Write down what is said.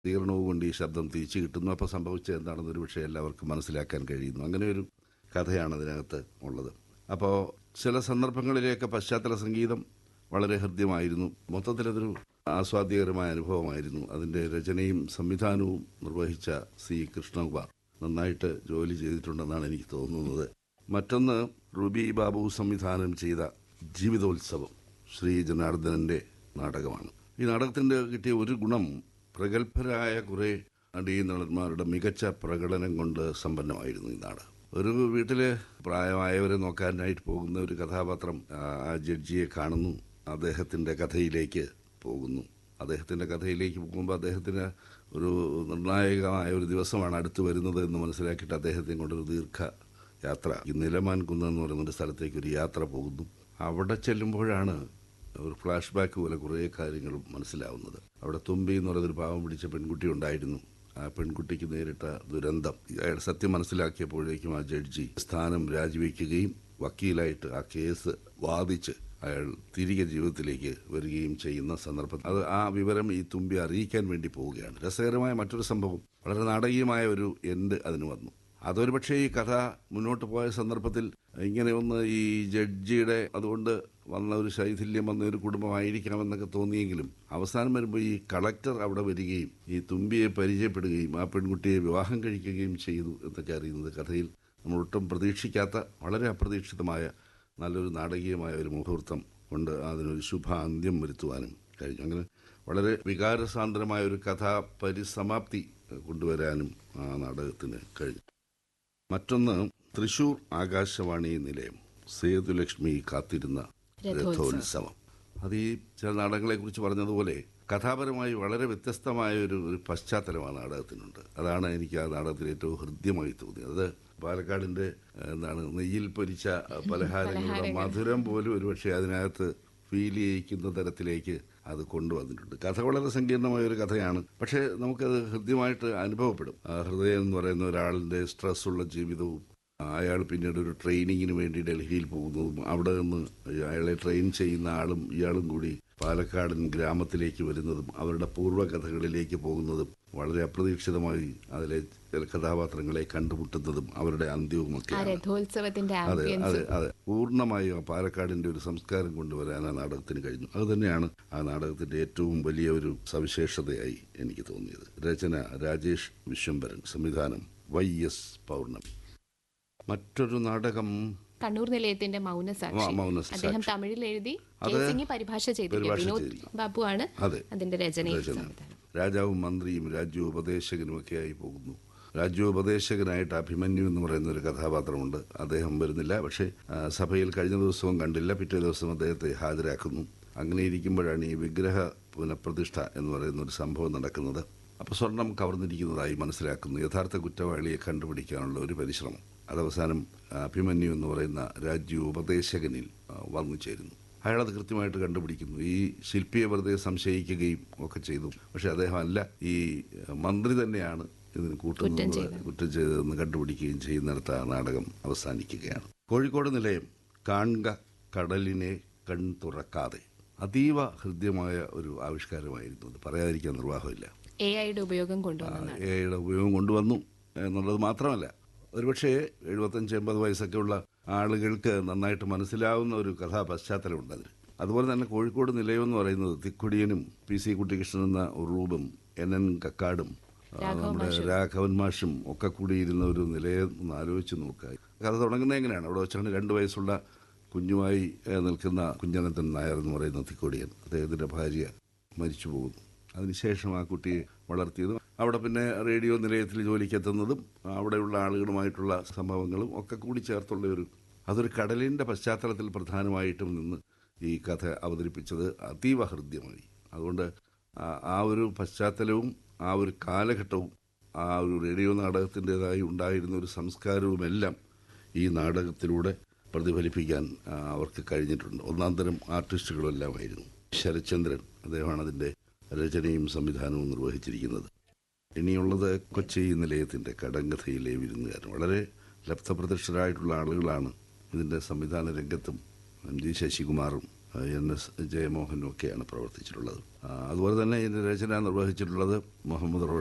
പ്രതികരണവും കൊണ്ട് ഈ ശബ്ദം തിരിച്ചു കിട്ടുന്നു. അപ്പോൾ സംഭവിച്ചത് എന്താണെന്നൊരു പക്ഷേ എല്ലാവർക്കും മനസ്സിലാക്കാൻ കഴിയുന്നു. അങ്ങനെ ഒരു കഥയാണ് അതിനകത്ത് ഉള്ളത്. അപ്പോൾ ചില സന്ദർഭങ്ങളിലേക്ക് പശ്ചാത്തല സംഗീതം വളരെ ഹൃദ്യമായിരുന്നു. മൊത്തത്തിലതൊരു ആസ്വാദ്യകരമായ അനുഭവമായിരുന്നു. അതിൻ്റെ രചനയും സംവിധാനവും നിർവഹിച്ച സി കൃഷ്ണകുമാർ നന്നായിട്ട് ജോലി ചെയ്തിട്ടുണ്ടെന്നാണ് എനിക്ക് തോന്നുന്നത്. മറ്റൊന്ന് റുബി ബാബു സംവിധാനം ചെയ്ത ജീവിതോത്സവം ശ്രീ ജനാർദ്ദനൻ്റെ നാടകമാണ്. ഈ നാടകത്തിൻ്റെ കിട്ടിയ ഒരു ഗുണം, പ്രഗത്ഭരായ കുറേ നടീനടന്മാരുടെ മികച്ച പ്രകടനം കൊണ്ട് സമ്പന്നമായിരുന്നു ഈ നാടകം. ഒരു വീട്ടിലെ പ്രായമായവരെ നോക്കാനായിട്ട് പോകുന്ന ഒരു കഥാപാത്രം ആ ജഡ്ജിയെ കാണുന്നു, അദ്ദേഹത്തിൻ്റെ കഥയിലേക്ക് പോകുന്നു. അദ്ദേഹത്തിൻ്റെ കഥയിലേക്ക് പോകുമ്പോൾ അദ്ദേഹത്തിന് ഒരു നിർണായകമായ ഒരു ദിവസമാണ് അടുത്ത് വരുന്നത് എന്ന് മനസ്സിലാക്കിയിട്ട് അദ്ദേഹത്തെ കൊണ്ടൊരു ദീർഘ യാത്ര, ഈ നിലമാൻ കുന്ന് എന്ന് പറയുന്നൊരു സ്ഥലത്തേക്ക് ഒരു യാത്ര പോകുന്നു. അവിടെ ചെല്ലുമ്പോഴാണ് ഒരു ഫ്ലാഷ് ബാക്ക് പോലെ കുറേ കാര്യങ്ങളും മനസ്സിലാവുന്നത്. അവിടെ തുമ്പി എന്ന് പറയുന്നൊരു പാവം പിടിച്ച പെൺകുട്ടി ഉണ്ടായിരുന്നു. ആ പെൺകുട്ടിക്ക് നേരിട്ട ദുരന്തം അയാൾ സത്യം മനസ്സിലാക്കിയപ്പോഴേക്കും ആ ജഡ്ജി സ്ഥാനം രാജിവെക്കുകയും വക്കീലായിട്ട് ആ കേസ് വാദിച്ച് അയാൾ തിരികെ ജീവിതത്തിലേക്ക് വരികയും ചെയ്യുന്ന സന്ദർഭം, അത് ആ വിവരം ഈ തുമ്പി അറിയിക്കാൻ വേണ്ടി പോവുകയാണ്. രസകരമായ മറ്റൊരു സംഭവം, വളരെ നാടകീയമായ ഒരു എൻഡ് അതിന് വന്നു. അതൊരു പക്ഷേ ഈ കഥ മുന്നോട്ട് പോയ സന്ദർഭത്തിൽ ഇങ്ങനെ ഒന്ന് ഈ ജഡ്ജിയുടെ അതുകൊണ്ട് വന്ന ഒരു ശൈഥില്യം വന്ന ഒരു കുടുംബമായിരിക്കാമെന്നൊക്കെ തോന്നിയെങ്കിലും അവസാനം വരുമ്പോൾ ഈ കളക്ടർ അവിടെ വരികയും ഈ തുമ്പിയെ പരിചയപ്പെടുകയും ആ പെൺകുട്ടിയെ വിവാഹം കഴിക്കുകയും ചെയ്തു എന്നൊക്കെ അറിയുന്നത് കഥയിൽ നമ്മൾ ഒട്ടും പ്രതീക്ഷിക്കാത്ത വളരെ അപ്രതീക്ഷിതമായ നല്ലൊരു നാടകീയമായ ഒരു മുഹൂർത്തം കൊണ്ട് അതിനൊരു ശുഭ അന്ത്യം വരുത്തുവാനും കഴിഞ്ഞു. അങ്ങനെ വളരെ വികാരസാന്ദ്രമായ ഒരു കഥാ പരിസമാപ്തി കൊണ്ടുവരാനും ആ നാടകത്തിന് കഴിഞ്ഞു. മറ്റൊന്ന് തൃശൂർ ആകാശവാണി നിലയം സേതുലക്ഷ്മി കാത്തിരുന്ന രഥോത്സവം. അത് ഈ ചില നാടകങ്ങളെ കുറിച്ച് പറഞ്ഞതുപോലെ കഥാപരമായി വളരെ വ്യത്യസ്തമായ ഒരു പശ്ചാത്തലമാണ് നാടകത്തിനുണ്ട്. അതാണ് എനിക്ക് ആ നാടകത്തിൽ ഏറ്റവും ഹൃദ്യമായി തോന്നിയത്. അത് പാലക്കാടിൻ്റെ നെയ്യിൽ പൊരിച്ച പലഹാരങ്ങളുടെ മധുരം പോലും ഒരുപക്ഷെ അതിനകത്ത് ഫീൽ ചെയ്യിക്കുന്ന തരത്തിലേക്ക് അത് കൊണ്ടുവന്നിട്ടുണ്ട്. കഥ വളരെ സങ്കീർണമായ ഒരു കഥയാണ്, പക്ഷേ നമുക്കത് ഹൃദ്യമായിട്ട് അനുഭവപ്പെടും. ഹൃദയം എന്ന് പറയുന്ന ഒരാളിൻ്റെ സ്ട്രെസ്സുള്ള ജീവിതവും അയാൾ പിന്നീട് ഒരു ട്രെയിനിങ്ങിന് വേണ്ടി ഡൽഹിയിൽ പോകുന്നതും അവിടെ നിന്ന് അയാളെ ട്രെയിൻ ചെയ്യുന്ന ആളും ഇയാളും കൂടി പാലക്കാടൻ ഗ്രാമത്തിലേക്ക് വരുന്നതും അവരുടെ പൂർവ്വകഥകളിലേക്ക് പോകുന്നതും വളരെ അപ്രതീക്ഷിതമായി അതിലെ ചില കഥാപാത്രങ്ങളെ കണ്ടുമുട്ടുന്നതും അവരുടെ അന്ത്യവുമൊക്കെ. അതെ അതെ അതെ, പൂർണ്ണമായും പാലക്കാടിന്റെ ഒരു സംസ്കാരം കൊണ്ടുവരാൻ ആ നാടകത്തിന് കഴിഞ്ഞു. അത് തന്നെയാണ് ആ നാടകത്തിന്റെ ഏറ്റവും വലിയ ഒരു സവിശേഷതയായി എനിക്ക് തോന്നിയത്. രചന രാജേഷ് വിശ്വംഭരൻ, സംവിധാനം YS പൗർണമി. മറ്റൊരു നാടകം കണ്ണൂർ നിലയത്തിന്റെ മൗനസാക്ഷി. അദ്ദേഹം തമിഴിൽ എഴുതി പരിഭാഷ ബാബുവാണ് അതിന്റെ രചന. രാജാവും മന്ത്രിയും രാജ്യോപദേശകനും ഒക്കെയായി പോകുന്നു. രാജ്യോപദേശകനായിട്ട് അഭിമന്യു എന്ന് പറയുന്ന ഒരു കഥാപാത്രമുണ്ട്. അദ്ദേഹം വരുന്നില്ല, പക്ഷേ സഭയിൽ കഴിഞ്ഞ ദിവസവും കണ്ടില്ല. പിറ്റേ ദിവസം അദ്ദേഹത്തെ ഹാജരാക്കുന്നു. അങ്ങനെ ഇരിക്കുമ്പോഴാണ് ഈ വിഗ്രഹ പുനഃപ്രതിഷ്ഠ എന്ന് പറയുന്ന ഒരു സംഭവം നടക്കുന്നത്. അപ്പോൾ സ്വർണം കവർന്നിരിക്കുന്നതായി മനസ്സിലാക്കുന്നു. യഥാർത്ഥ കുറ്റവാളിയെ കണ്ടുപിടിക്കാനുള്ള ഒരു പരിശ്രമം. അതവസാനം അഭിമന്യു എന്ന് പറയുന്ന രാജ്യോപദേശകനിൽ വന്നു ചേരുന്നു. അയാളത് കൃത്യമായിട്ട് കണ്ടുപിടിക്കുന്നു. ഈ ശില്പിയെ വെറുതെ സംശയിക്കുകയും ഒക്കെ ചെയ്തു. പക്ഷെ അദ്ദേഹം അല്ല, ഈ മന്ത്രി തന്നെയാണ് ഇതിന് കുറ്റം ചെയ്തതെന്ന് കണ്ടുപിടിക്കുകയും ചെയ്യുന്നിടത്ത് ആ നാടകം അവസാനിക്കുകയാണ്. കോഴിക്കോട് നിലയം കാണുക കടലിനെ കൺ തുറക്കാതെ. അതീവ ഹൃദ്യമായ ഒരു ആവിഷ്കാരമായിരുന്നു. അത് പറയാതിരിക്കാൻ നിർവാഹമില്ല. AI-യുടെ ഉപയോഗം കൊണ്ടുവന്നു എന്നുള്ളത് മാത്രമല്ല, ഒരുപക്ഷെ 75-80 വയസ്സൊക്കെ ഉള്ള ആളുകൾക്ക് നന്നായിട്ട് മനസ്സിലാവുന്ന ഒരു കഥാ പശ്ചാത്തലമുണ്ട് അതിന്. അതുപോലെ തന്നെ കോഴിക്കോട് നിലയം എന്ന് പറയുന്നത് തിക്കുടിയനും PC കുട്ടികൃഷ്ണൻ എന്ന ഉറൂബും NN കക്കാടും നമ്മുടെ രാഘവൻ മാഷും ഒക്കെ കൂടിയിരുന്ന ഒരു നിലയം ഒന്ന് ആലോചിച്ച് നോക്കുക. കഥ തുടങ്ങുന്നത് എങ്ങനെയാണ്? അവിടെ വെച്ചാണ് 2 വയസ്സുള്ള കുഞ്ഞുമായി നിൽക്കുന്ന കുഞ്ഞനന്തൻ നായർ എന്ന് പറയുന്ന തിക്കുടിയൻ, അദ്ദേഹത്തിൻ്റെ ഭാര്യ മരിച്ചു പോകുന്നു. അതിനുശേഷം ആ കുട്ടിയെ വളർത്തിയതും അവിടെ പിന്നെ റേഡിയോ നിലയത്തിൽ ജോലിക്കെത്തുന്നതും അവിടെയുള്ള ആളുകളുമായിട്ടുള്ള സംഭവങ്ങളും ഒക്കെ കൂടി ചേർത്തുള്ള അതൊരു കടലിൻ്റെ പശ്ചാത്തലത്തിൽ പ്രധാനമായിട്ടും നിന്ന് ഈ കഥ അവതരിപ്പിച്ചത് അതീവ ഹൃദ്യമായി. അതുകൊണ്ട് ആ ഒരു പശ്ചാത്തലവും ആ ഒരു കാലഘട്ടവും ആ ഒരു റേഡിയോ നാടകത്തിൻ്റെതായി ഉണ്ടായിരുന്ന ഒരു സംസ്കാരവുമെല്ലാം ഈ നാടകത്തിലൂടെ പ്രതിഫലിപ്പിക്കാൻ അവർക്ക് കഴിഞ്ഞിട്ടുണ്ട്. ഒന്നാം തരം ആർട്ടിസ്റ്റുകളെല്ലാമായിരുന്നു. ശരത്ചന്ദ്രൻ, അദ്ദേഹമാണ് അതിൻ്റെ രചനയും സംവിധാനവും നിർവഹിച്ചിരിക്കുന്നത്. ഇനിയുള്ളത് കൊച്ചി നിലയത്തിൻ്റെ കടങ്കഥയിലെ വിരുന്നുകാരൻ. വളരെ ലബ്ധപ്രതിഷ്ഠരായിട്ടുള്ള ആളുകളാണ് ഇതിൻ്റെ സംവിധാന രംഗത്തും. MG ശശികുമാറും NS ജയമോഹനും ഒക്കെയാണ് പ്രവർത്തിച്ചിട്ടുള്ളത്. അതുപോലെ തന്നെ ഇതിൻ്റെ രചന നിർവഹിച്ചിട്ടുള്ളത് മുഹമ്മദ്